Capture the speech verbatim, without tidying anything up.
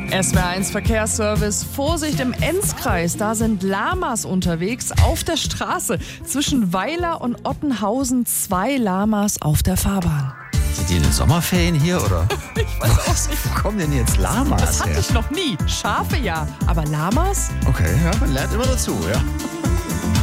S W R eins Verkehrsservice. Vorsicht im Enzkreis. Da sind Lamas unterwegs auf der Straße. Zwischen Weiler und Ottenhausen zwei Lamas auf der Fahrbahn. Sind die in den Sommerferien hier, oder? Ich weiß auch nicht. Wo kommen denn jetzt Lamas Das hatte her? ich noch nie. Schafe ja, aber Lamas? Okay, ja, man lernt immer dazu, ja.